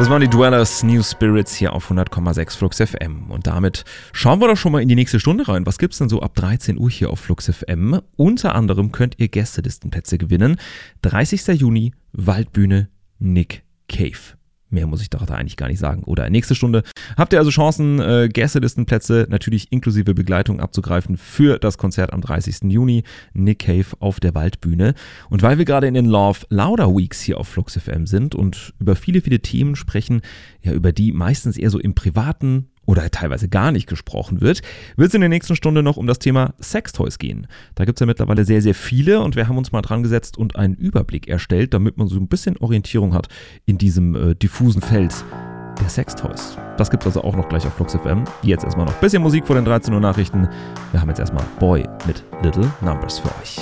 Das waren die Dwellers, New Spirits hier auf 100,6 Flux FM. Und damit schauen wir doch schon mal in die nächste Stunde rein. Was gibt's denn so ab 13 Uhr hier auf Flux FM? Unter anderem könnt ihr Gästelistenplätze gewinnen. 30. Juni, Waldbühne, Nick Cave. Mehr muss ich da eigentlich gar nicht sagen. Oder nächste Stunde habt ihr also Chancen, Gästelistenplätze natürlich inklusive Begleitung abzugreifen für das Konzert am 30. Juni. Nick Cave auf der Waldbühne. Und weil wir gerade in den Love Louder Weeks hier auf Flux FM sind und über viele, viele Themen sprechen, ja, über die meistens eher so im Privaten oder teilweise gar nicht gesprochen wird es in der nächsten Stunde noch um das Thema Sextoys gehen. Da gibt es ja mittlerweile sehr, sehr viele und wir haben uns mal dran gesetzt und einen Überblick erstellt, damit man so ein bisschen Orientierung hat in diesem diffusen Feld der Sextoys. Das gibt es also auch noch gleich auf Flux FM. Jetzt erstmal noch ein bisschen Musik vor den 13 Uhr Nachrichten. Wir haben jetzt erstmal Boy mit Little Numbers für euch.